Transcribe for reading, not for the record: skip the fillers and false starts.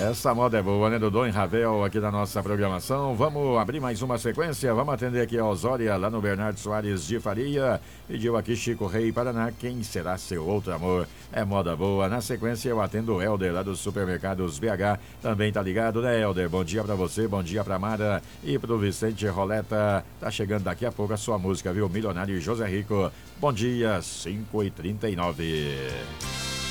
Essa moda é boa, né, Dodô e Ravel, aqui da nossa programação. Vamos abrir mais uma sequência. Vamos atender aqui a Osória, lá no Bernardo Soares de Faria. Pediu aqui Chico Rei Paraná. Quem será seu outro amor? É moda boa. Na sequência eu atendo o Helder, lá dos supermercados BH. Também tá ligado, né, Helder? Bom dia pra você, bom dia pra Mara e pro Vicente Roleta. Tá chegando daqui a pouco a sua música, viu? Milionário José Rico. Bom dia, 5h39.